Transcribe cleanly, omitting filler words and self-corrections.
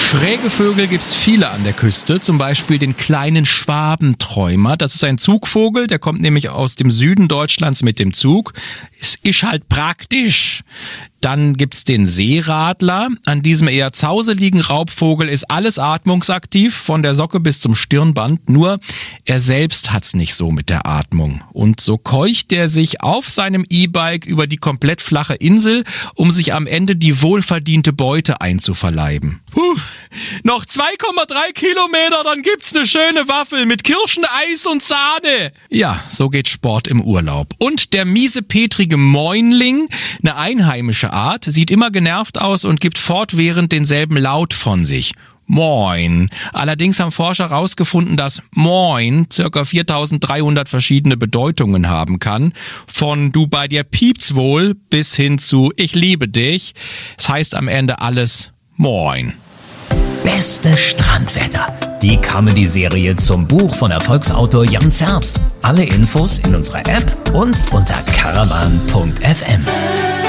Schräge Vögel gibt's viele an der Küste, zum Beispiel den kleinen Schwabenträumer. Das ist ein Zugvogel, der kommt nämlich aus dem Süden Deutschlands mit dem Zug. Es ist halt praktisch. Dann gibt's den Seeradler. An diesem eher zauseligen Raubvogel ist alles atmungsaktiv, von der Socke bis zum Stirnband. Nur er selbst hat's nicht so mit der Atmung. Und so keucht er sich auf seinem E-Bike über die komplett flache Insel, um sich am Ende die wohlverdiente Beute einzuverleiben. Noch 2,3 Kilometer, dann gibt's eine schöne Waffel mit Kirschen, Eis und Sahne. Ja, so geht Sport im Urlaub. Und der miesepetrige Mäunling, eine einheimische Art, sieht immer genervt aus und gibt fortwährend denselben Laut von sich. Moin. Allerdings haben Forscher herausgefunden, dass Moin ca. 4300 verschiedene Bedeutungen haben kann. Von du bei dir piept's wohl bis hin zu ich liebe dich. Es heißt am Ende alles Moin. Beste Strandwetter. Die Comedy-Serie zum Buch von Erfolgsautor Jan Zerbst. Alle Infos in unserer App und unter caravan.fm.